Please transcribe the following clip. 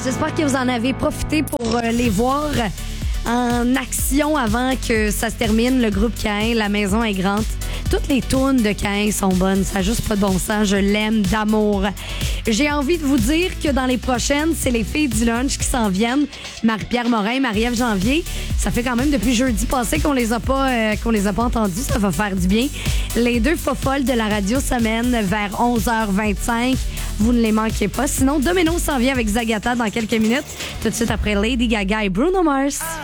J'espère que vous en avez profité pour les voir en action avant que ça se termine. Le groupe Caïn, La Maison est grande. Toutes les tunes de Caïn sont bonnes. Ça n'a juste pas de bon sens. Je l'aime d'amour. J'ai envie de vous dire que dans les prochaines, c'est les filles du lunch qui s'en viennent. Marie-Pierre Morin, Marie-Ève Janvier. Ça fait quand même depuis jeudi passé qu'on les a pas entendues. Ça va faire du bien. Les deux fofolles de la radio s'amènent vers 11h25. Vous ne les manquez pas. Sinon, Domino s'en vient avec Zagata dans quelques minutes. Tout de suite après Lady Gaga et Bruno Mars.